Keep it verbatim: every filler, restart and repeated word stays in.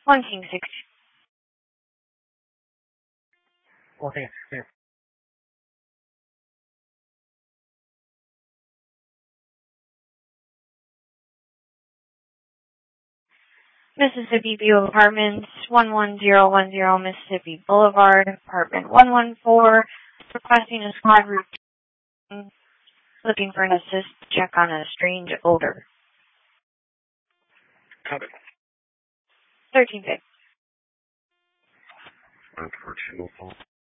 One King six. Oh, thanks. Thanks. Mississippi View Apartments, one one zero one zero Mississippi Boulevard, apartment one one four, requesting a squad routine, looking for an assist check on a strange odor. Copy. thirteen fifty. Unfortunate.